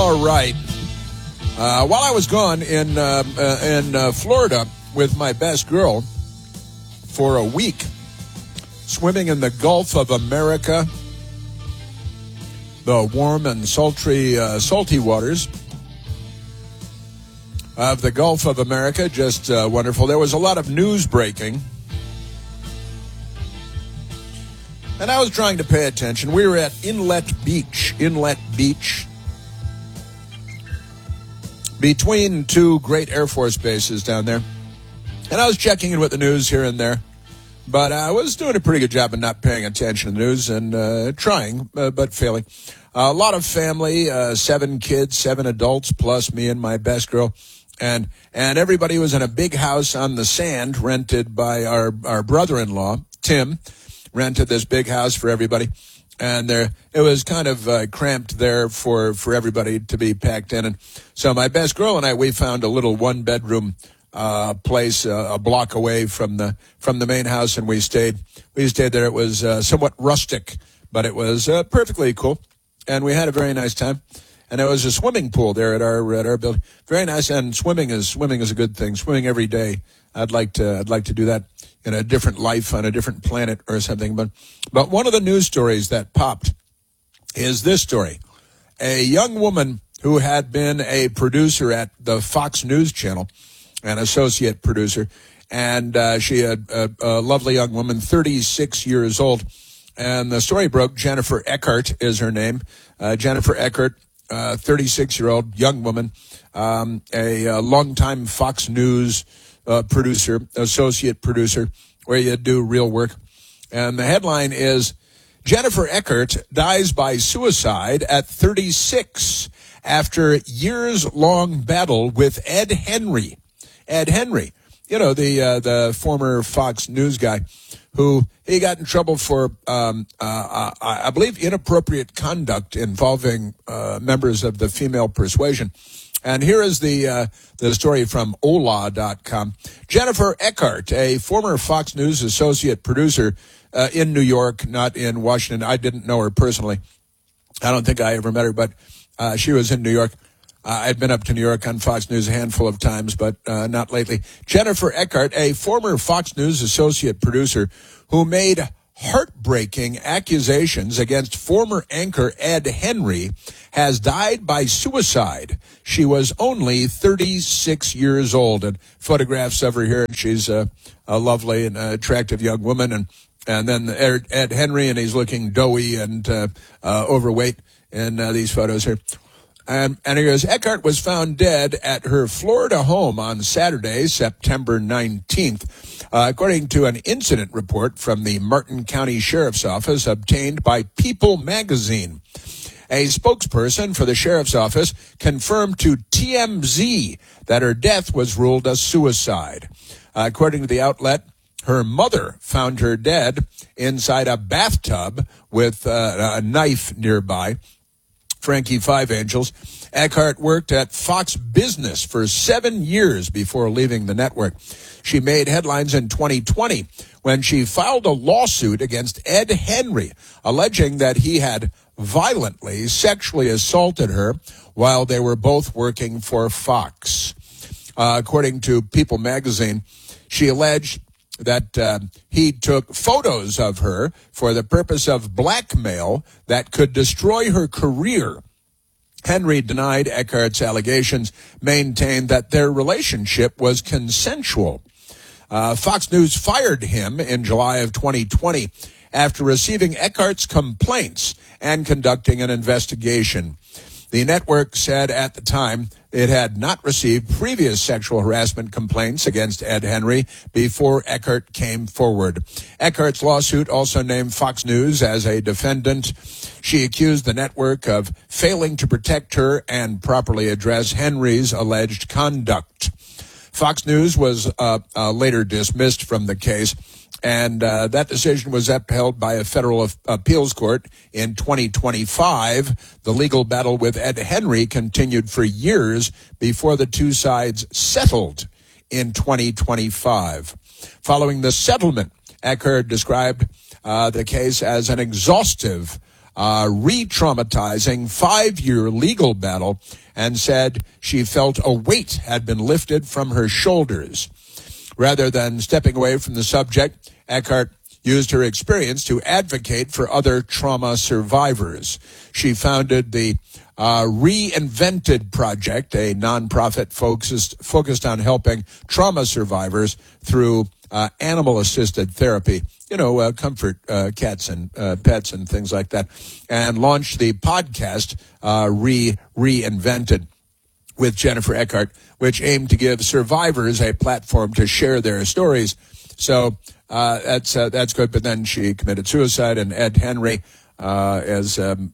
All right. While I was gone in Florida with my best girl for a week, swimming in the Gulf of America, the warm and salty waters of the Gulf of America, just wonderful. There was a lot of news breaking, and I was trying to pay attention. We were at Inlet Beach, between two great Air Force bases down there. And I was checking in with the news here and there. But I was doing a pretty good job of not paying attention to the news and trying, but failing. A lot of family, 7 kids, 7 adults, plus me and my best girl. And everybody was in a big house on the sand rented by our brother-in-law, Tim, rented this big house for everybody. And it was kind of cramped there for everybody to be packed in. And so my best girl and I, we found a little 1-bedroom place a block away from the main house, and we stayed there. It was somewhat rustic, but it was perfectly cool, and we had a very nice time. And there was a swimming pool there at our building. Very nice. And swimming is a good thing. Swimming every day. I'd like to do that in a different life on a different planet or something. But one of the news stories that popped is this story. A young woman who had been a producer at the Fox News Channel, an associate producer, and she had a lovely young woman, 36 years old. And the story broke. Jennifer Eckert is her name. Jennifer Eckert, 36-year-old young woman, a longtime Fox News producer, associate producer, where you do real work. And the headline is, Jennifer Eckert dies by suicide at 36 after years-long battle with Ed Henry. Ed Henry, the former Fox News guy, who he got in trouble for, I believe, inappropriate conduct involving members of the female persuasion. And here is the story from Ola.com. Jennifer Eckert, a former Fox News associate producer in New York, not in Washington. I didn't know her personally. I don't think I ever met her, but she was in New York. I'd been up to New York on Fox News a handful of times, but not lately. Jennifer Eckert, a former Fox News associate producer who made heartbreaking accusations against former anchor Ed Henry, has died by suicide. She was only 36 years old, and photographs of her here. And she's a lovely and attractive young woman. And then Ed Henry, and he's looking doughy and overweight in these photos here. And he goes, Eckert was found dead at her Florida home on Saturday, September 19th, according to an incident report from the Martin County Sheriff's Office obtained by People magazine. A spokesperson for the Sheriff's Office confirmed to TMZ that her death was ruled a suicide. According to the outlet, her mother found her dead inside a bathtub with a knife nearby. Frankie Five Angels. Eckert worked at Fox Business for 7 years before leaving the network. She made headlines in 2020 when she filed a lawsuit against Ed Henry, alleging that he had violently sexually assaulted her while they were both working for Fox. According to People magazine, she alleged that he took photos of her for the purpose of blackmail that could destroy her career. Henry denied Eckert's allegations, maintained that their relationship was consensual. Fox News fired him in July of 2020 after receiving Eckert's complaints and conducting an investigation. The network said at the time it had not received previous sexual harassment complaints against Ed Henry before Eckert came forward. Eckert's lawsuit also named Fox News as a defendant. She accused the network of failing to protect her and properly address Henry's alleged conduct. Fox News was later dismissed from the case, and that decision was upheld by a federal appeals court in 2025. The legal battle with Ed Henry continued for years before the two sides settled in 2025. Following the settlement, Eckert described the case as an exhaustive re-traumatizing 5-year legal battle and said she felt a weight had been lifted from her shoulders. Rather than stepping away from the subject, Eckhart used her experience to advocate for other trauma survivors. She founded the Reinvented Project, a nonprofit focused on helping trauma survivors through animal-assisted therapy, comfort cats and pets and things like that, and launched the podcast Reinvented with Jennifer Eckhart, which aimed to give survivors a platform to share their stories. So that's good. But then she committed suicide, and Ed Henry is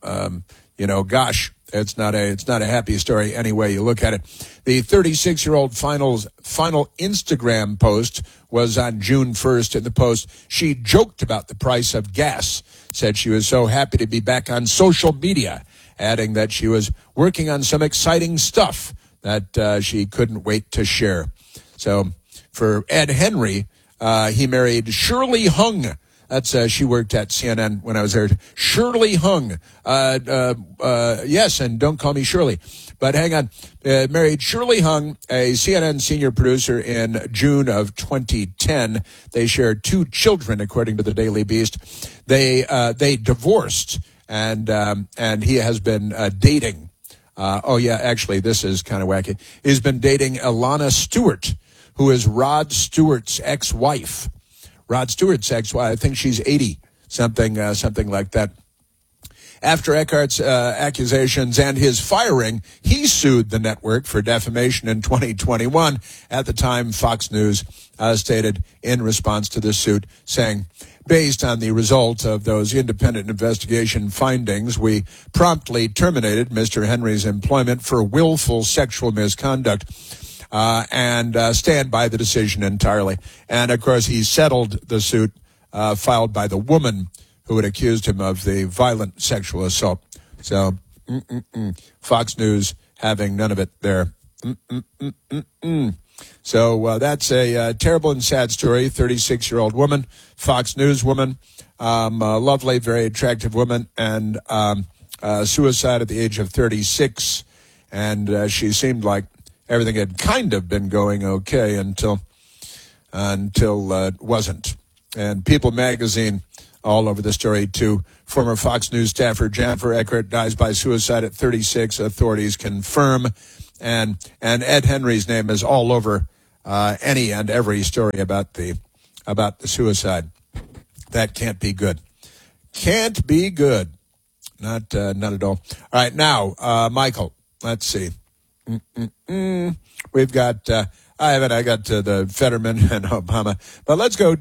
it's not a happy story any way you look at it. The 36-year-old final Instagram post was on June 1st in the Post. She joked about the price of gas, said she was so happy to be back on social media, adding that she was working on some exciting stuff that she couldn't wait to share. So for Ed Henry, he married Shirley Hung. She worked at CNN when I was there. Shirley Hung. Yes, and don't call me Shirley. But hang on. Married Shirley Hung, a CNN senior producer, in June of 2010. They shared 2 children, according to the Daily Beast. They divorced, and he has been dating. Actually, this is kind of wacky. He's been dating Alana Stewart, who is Rod Stewart's ex-wife. Rod Stewart's ex-wife, I think she's 80, something like that. After Eckhart's accusations and his firing, he sued the network for defamation in 2021. At the time, Fox News stated in response to the suit, saying, based on the result of those independent investigation findings, we promptly terminated Mr. Henry's employment for willful sexual misconduct. And stand by the decision entirely. And, of course, he settled the suit filed by the woman who had accused him of the violent sexual assault. So, Fox News having none of it there. So that's a terrible and sad story. 36-year-old woman, Fox News woman, lovely, very attractive woman, and suicide at the age of 36. And she seemed like everything had kind of been going okay until it wasn't. And People magazine all over the story, too. Former Fox News staffer Jennifer Eckhart dies by suicide at 36, authorities confirm. And Ed Henry's name is all over any and every story about the suicide. That can't be good. Can't be good. Not at all. All right, now, Michael, let's see. We've got I got the Fetterman and Obama, but let's go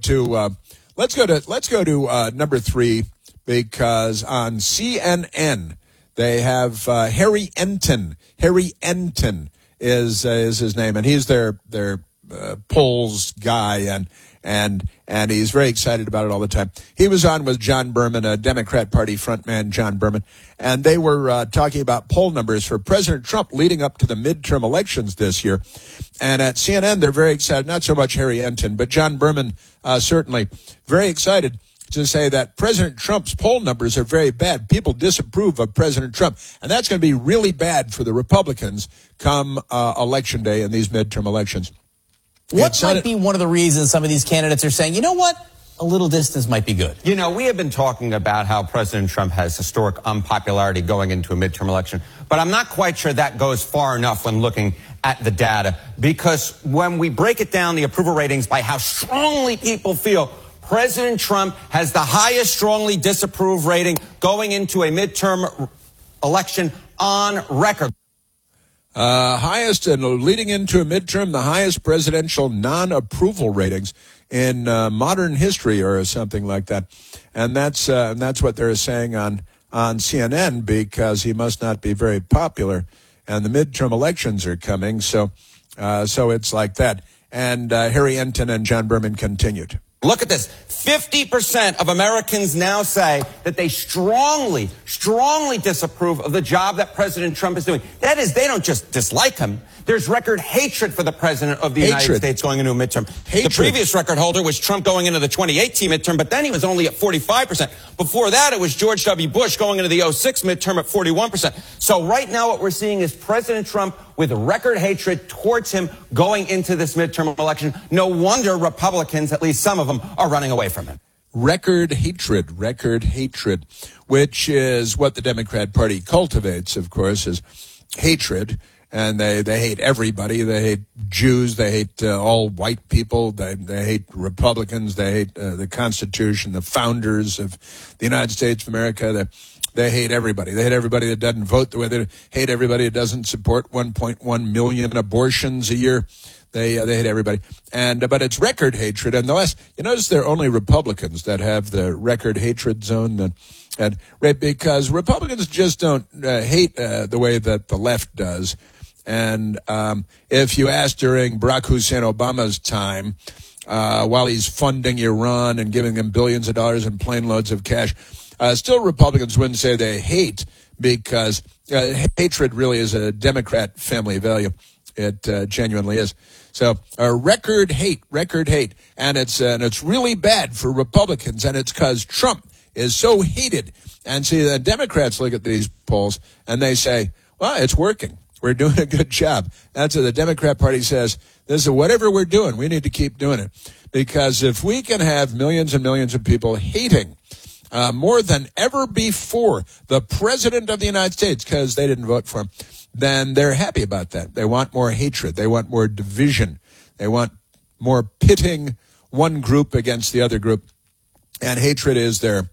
to number 3, because on CNN they have Harry Enton. Harry Enton is his name, and he's their polls guy, and he's very excited about it all the time. He was on with John Berman, a Democrat Party frontman, John Berman, and they were talking about poll numbers for President Trump leading up to the midterm elections this year. And at CNN, they're very excited, not so much Harry Enton, but John Berman certainly very excited to say that President Trump's poll numbers are very bad. People disapprove of President Trump, and that's going to be really bad for the Republicans come Election Day in these midterm elections. What might be one of the reasons some of these candidates are saying, you know what, a little distance might be good? You know, we have been talking about how President Trump has historic unpopularity going into a midterm election, but I'm not quite sure that goes far enough when looking at the data, because when we break it down, the approval ratings by how strongly people feel, President Trump has the highest strongly disapprove rating going into a midterm election on record. Highest, and leading into a midterm, the highest presidential non-approval ratings in modern history, or something like that. And that's what they're saying on CNN, because he must not be very popular. And the midterm elections are coming, so it's like that. And Harry Enton and John Berman continued. Look at this. 50% of Americans now say that they strongly disapprove of the job that President Trump is doing. That is, they don't just dislike him. There's record hatred for the president of the United States going into a midterm. The previous record holder was Trump going into the 2018 midterm, but then he was only at 45%. Before that, it was George W. Bush going into the 06 midterm at 41%. So right now what we're seeing is President Trump with record hatred towards him going into this midterm election. No wonder Republicans, at least some of them, are running away from him. Record hatred, which is what the Democrat Party cultivates, of course, is hatred. And they hate everybody. They hate Jews. They hate all white people. They hate Republicans. They hate the Constitution, the founders of the United States of America. They hate everybody. They hate everybody that doesn't vote the way they hate everybody that doesn't support 1.1 million abortions a year. They hate everybody. But it's record hatred. And you notice they're only Republicans that have the record hatred zone. Because Republicans just don't hate the way that the left does. And if you ask during Barack Hussein Obama's time, while he's funding Iran and giving them billions of dollars and plane loads of cash, still Republicans wouldn't say they hate, because hatred really is a Democrat family value. It genuinely is. So record hate, and it's really bad for Republicans, and it's because Trump is so hated. And see, the Democrats look at these polls and they say, well, it's working. We're doing a good job. That's what the Democrat Party says. This is whatever we're doing, we need to keep doing it. Because if we can have millions and millions of people hating more than ever before the president of the United States because they didn't vote for him, then they're happy about that. They want more hatred. They want more division. They want more pitting one group against the other group. And hatred is their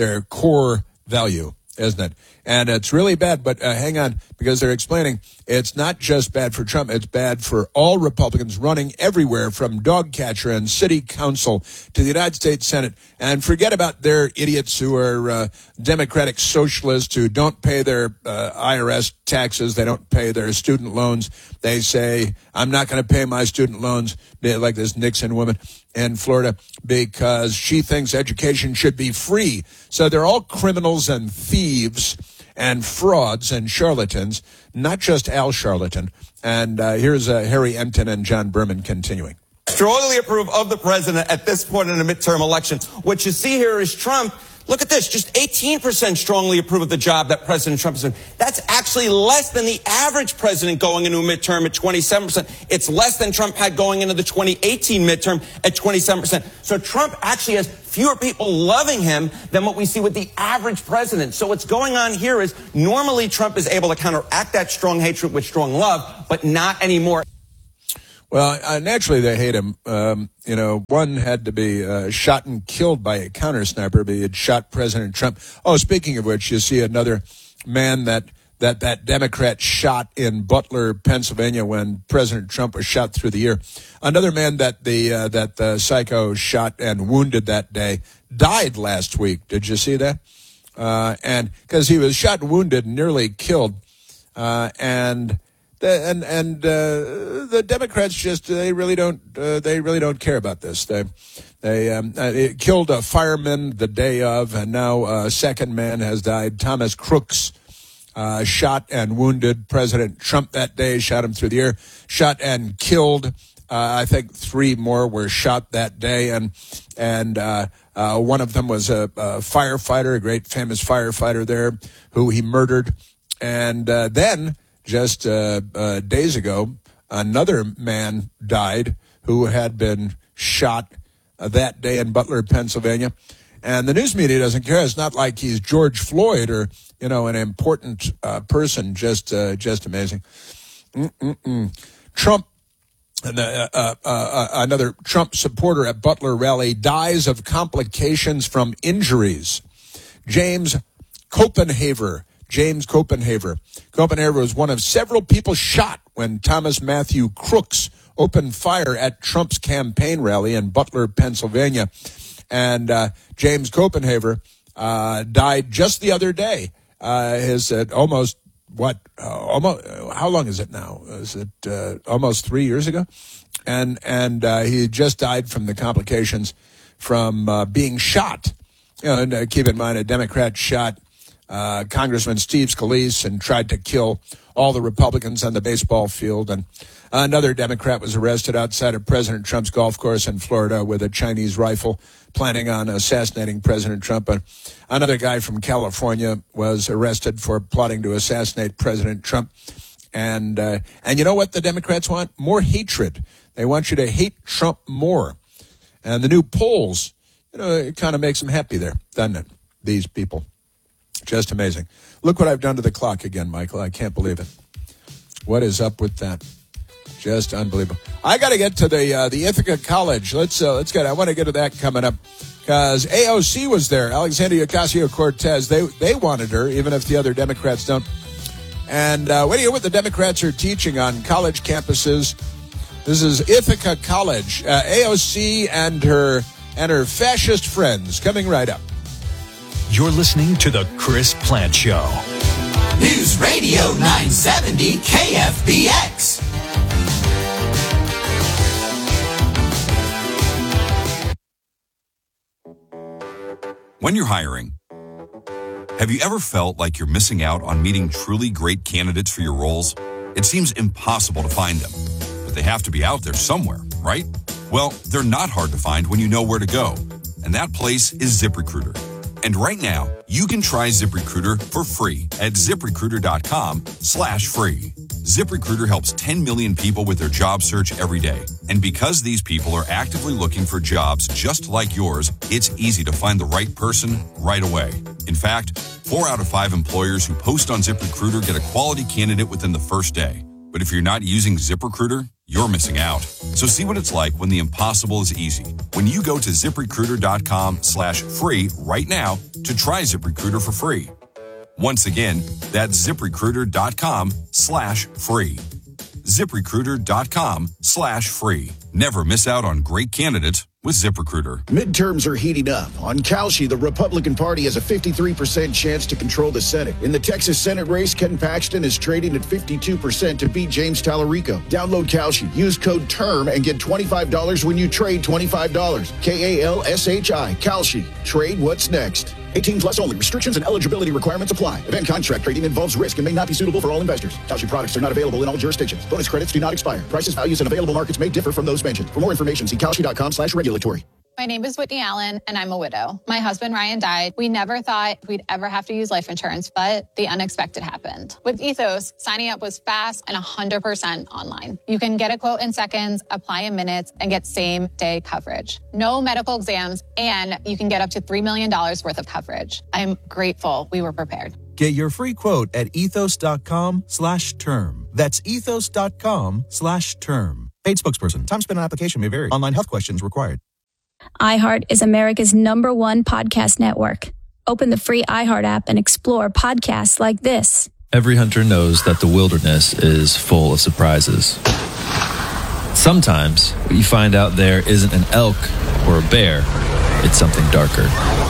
core value, isn't it? And it's really bad, but hang on, because they're explaining it's not just bad for Trump, it's bad for all Republicans running everywhere from dog catcher and city council to the United States Senate. And forget about their idiots who are Democratic socialists who don't pay their IRS taxes, they don't pay their student loans. They say, I'm not going to pay my student loans, like this Nixon woman in Florida, because she thinks education should be free. So they're all criminals and thieves and frauds and charlatans, not just Al Charlatan. And here's Harry Enton and John Berman continuing. Strongly approve of the president at this point in the midterm election. What you see here is Trump. Look at this, just 18% strongly approve of the job that President Trump is doing. That's actually less than the average president going into a midterm at 27%. It's less than Trump had going into the 2018 midterm at 27%. So Trump actually has fewer people loving him than what we see with the average president. So what's going on here is normally Trump is able to counteract that strong hatred with strong love, but not anymore. Well, naturally they hate him. One had to be shot and killed by a counter sniper, but he had shot President Trump. Oh, speaking of which, you see another man that Democrat shot in Butler, Pennsylvania, when President Trump was shot through the ear. Another man that the psycho shot and wounded that day died last week. Did you see that? And because he was shot and wounded and nearly killed, the Democrats just they really don't care about this. They killed a fireman the day of, and now a second man has died. Thomas Crooks shot and wounded President Trump that day, shot him through the ear, shot and killed. I think 3 more were shot that day, and one of them was a firefighter, a great famous firefighter there, who he murdered, and then. Just days ago, another man died who had been shot that day in Butler, Pennsylvania. And the news media doesn't care. It's not like he's George Floyd or, an important person. Just amazing. Trump, another Trump supporter at Butler rally dies of complications from injuries. James Copenhaver was one of several people shot when Thomas Matthew Crooks opened fire at Trump's campaign rally in Butler, Pennsylvania. And James Copenhaver died just the other day. How long is it now? Is it almost 3 years ago? And he just died from the complications from being shot. And keep in mind, a Democrat shot Congressman Steve Scalise and tried to kill all the Republicans on the baseball field. And another Democrat was arrested outside of President Trump's golf course in Florida with a Chinese rifle, planning on assassinating President Trump. Another guy from California was arrested for plotting to assassinate President Trump. And you know what the Democrats want? More hatred. They want you to hate Trump more. And the new polls, it kind of makes them happy there, doesn't it? These people. Just amazing. Look what I've done to the clock again, Michael. I can't believe it. What is up with that? Just unbelievable. I got to get to the Ithaca College. Let's get. I want to get to that coming up because AOC was there. Alexandria Ocasio-Cortez. They wanted her, even if the other Democrats don't. And what do you know what the Democrats are teaching on college campuses? This is Ithaca College. AOC and her fascist friends coming right up. You're listening to The Chris Plante Show. News Radio 970 KFBX. When you're hiring, have you ever felt like you're missing out on meeting truly great candidates for your roles? It seems impossible to find them, but they have to be out there somewhere, right? Well, they're not hard to find when you know where to go, and that place is ZipRecruiter. And right now, you can try ZipRecruiter for free at ZipRecruiter.com/free. ZipRecruiter helps 10 million people with their job search every day. And because these people are actively looking for jobs just like yours, it's easy to find the right person right away. In fact, 4 out of 5 employers who post on ZipRecruiter get a quality candidate within the first day. But if you're not using ZipRecruiter, you're missing out. So see what it's like when the impossible is easy. When you go to ZipRecruiter.com/free right now to try ZipRecruiter for free. Once again, that's ZipRecruiter.com/free. ZipRecruiter.com/free. Never miss out on great candidates with ZipRecruiter. Midterms are heating up. On Kalshi, the Republican Party has a 53% chance to control the Senate. In the Texas Senate race, Ken Paxton is trading at 52% to beat James Tallarico. Download Kalshi. Use code TERM and get $25 when you trade $25. KALSHI. Kalshi. Trade what's next. 18 plus only. Restrictions and eligibility requirements apply. Event contract trading involves risk and may not be suitable for all investors. Kalshi products are not available in all jurisdictions. Bonus credits do not expire. Prices, values, and available markets may differ from those mentioned. For more information, see Kalshi.com/regulatory. My name is Whitney Allen, and I'm a widow. My husband, Ryan, died. We never thought we'd ever have to use life insurance, but the unexpected happened. With Ethos, signing up was fast and 100% online. You can get a quote in seconds, apply in minutes, and get same-day coverage. No medical exams, and you can get up to $3 million worth of coverage. I'm grateful we were prepared. Get your free quote at ethos.com/term. That's ethos.com/term. Paid spokesperson. Time spent on application may vary. Online health questions required. iHeart is America's #1 podcast network. Open the free iHeart app and explore podcasts like this. Every hunter knows that the wilderness is full of surprises. Sometimes what you find out there isn't an elk or a bear, it's something darker.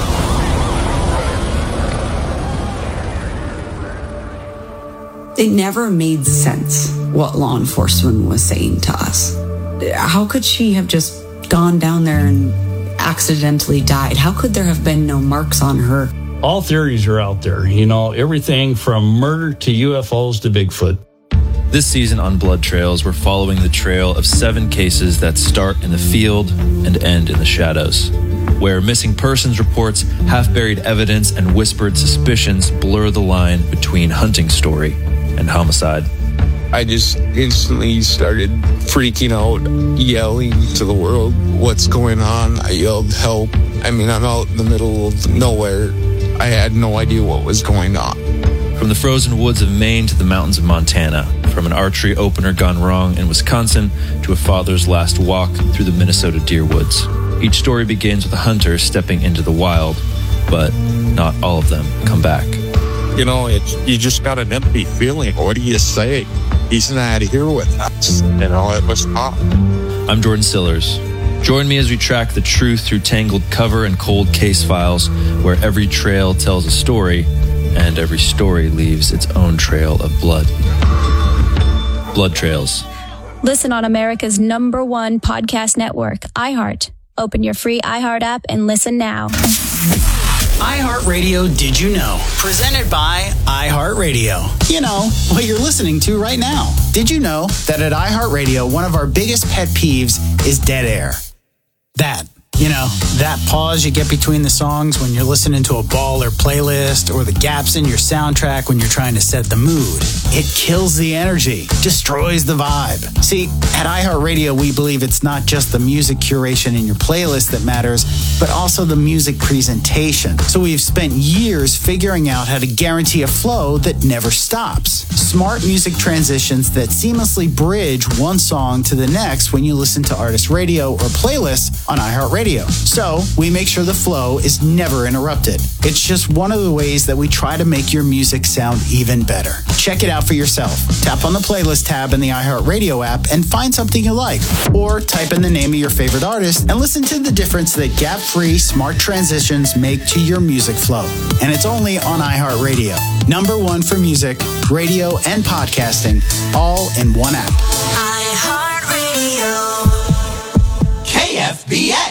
It never made sense what law enforcement was saying to us. How could she have just gone down there and accidentally died? How could there have been no marks on her? All theories are out there, everything from murder to UFOs to Bigfoot. This season on Blood Trails, we're following the trail of 7 cases that start in the field and end in the shadows, where missing persons reports, half-buried evidence, and whispered suspicions blur the line between hunting story and homicide. I just instantly started freaking out, yelling to the world, "What's going on?" I yelled, "Help." I'm out in the middle of nowhere. I had no idea what was going on. From the frozen woods of Maine to the mountains of Montana, from an archery opener gone wrong in Wisconsin to a father's last walk through the Minnesota deer woods. Each story begins with a hunter stepping into the wild, but not all of them come back. You just got an empty feeling. What do you say? He's not here with us. It was tough. I'm Jordan Sillers. Join me as we track the truth through tangled cover and cold case files, where every trail tells a story, and every story leaves its own trail of blood. Blood Trails. Listen on America's #1 podcast network, iHeart. Open your free iHeart app and listen now. iHeartRadio Did You Know? Presented by iHeartRadio. You know, what you're listening to right now. Did you know that at iHeartRadio, one of our biggest pet peeves is dead air? That pause you get between the songs when you're listening to a baller playlist, or the gaps in your soundtrack when you're trying to set the mood. It kills the energy, destroys the vibe. See, at iHeartRadio, we believe it's not just the music curation in your playlist that matters, but also the music presentation. So we've spent years figuring out how to guarantee a flow that never stops. Smart music transitions that seamlessly bridge one song to the next when you listen to artist radio or playlists on iHeartRadio. So we make sure the flow is never interrupted. It's just one of the ways that we try to make your music sound even better. Check it out for yourself. Tap on the playlist tab in the iHeartRadio app and find something you like. Or type in the name of your favorite artist and listen to the difference that gap-free smart transitions make to your music flow. And it's only on iHeartRadio. #1 for music, radio, and podcasting, all in one app. iHeartRadio. KFBX.